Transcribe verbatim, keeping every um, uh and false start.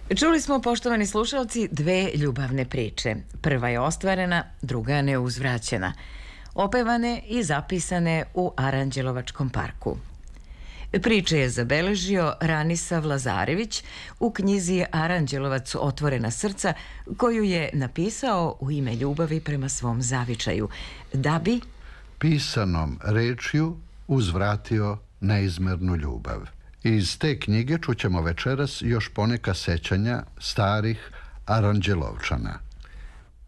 Čuli smo, poštovani slušalci, dve ljubavne priče. Prva je ostvarena, druga je neuzvraćena. Opevane i zapisane u Aranđelovačkom parku. Priče je zabeležio Ranisav Lazarević u knjizi Aranđelovac otvorena srca, koju je napisao u ime ljubavi prema svom zavičaju, da bi pisanom rečju uzvratio neizmernu ljubav. Iz te knjige čućemo večeras još poneka sećanja starih Aranđelovčana.